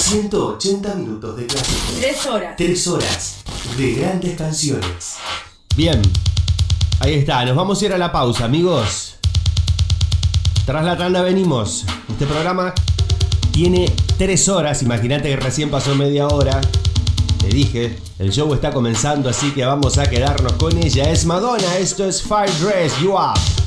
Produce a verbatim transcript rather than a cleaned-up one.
ciento ochenta minutos de clásicos. Tres horas. Tres horas de grandes canciones. Bien, ahí está, nos vamos a ir a la pausa, amigos. Tras la tanda venimos. Este programa tiene tres horas, imagínate que recién pasó media hora. Te dije, el show está comenzando, así que vamos a quedarnos con ella. Es Madonna, esto es Fire Dress You Up.